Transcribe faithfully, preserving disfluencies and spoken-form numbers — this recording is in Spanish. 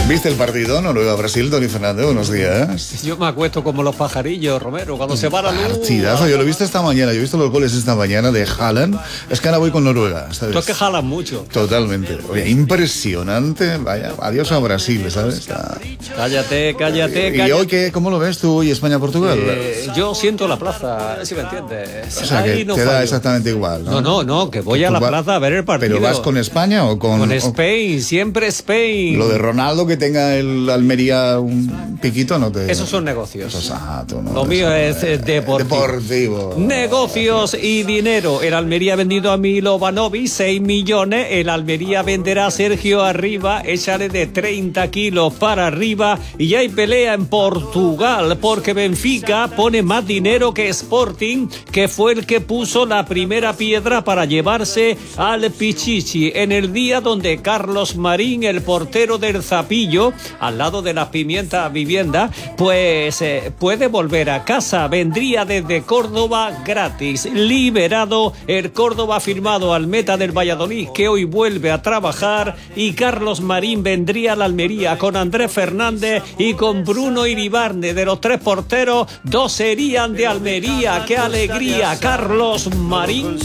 ¿Viste el partido Noruega-Brasil, Tony Fernández? Buenos días. Yo me acuesto como los pajarillos, Romero, cuando se va la luz. Partidazo, yo lo he visto esta mañana, yo he visto los goles esta mañana de Haaland. Es que ahora voy con Noruega, ¿sabes? Tú es que Haaland mucho. Totalmente. Oye, impresionante. Vaya, adiós a Brasil, ¿sabes? Está... Cállate, cállate, cállate. ¿Y hoy qué, cómo lo ves tú y España-Portugal? Eh, yo siento la plaza, si me entiendes. O sea, que Ahí no te fallo. da exactamente igual, ¿no? No, no, no, que voy a la va... plaza a ver el partido. ¿Pero vas con España o con...? Con Spain, siempre Spain. Lo de Ronaldo, que tenga el Almería un piquito, no te... Esos son negocios. Eso es, ah, tú no, Lo mío es eh, deportivo. deportivo. Negocios y dinero. El Almería ha vendido a Milovanovic seis millones. El Almería venderá a Sergio Arriba. Échale de treinta kilos para arriba. Y hay pelea en Portugal porque Benfica pone más dinero que Sporting, que fue el que puso la primera piedra para llevarse al Pichichi en el día donde Carlos Marín, el portero del Zapillo, al lado de las pimientas vivienda, pues eh, puede volver a casa. Vendría desde Córdoba gratis, liberado. El Córdoba ha firmado al meta del Valladolid, que hoy vuelve a trabajar, y Carlos Marín vendría a la Almería con Andrés Fernández y con Bruno Iribarne. De los tres porteros, dos serían de Almería. ¡Qué alegría! Carlos Marín.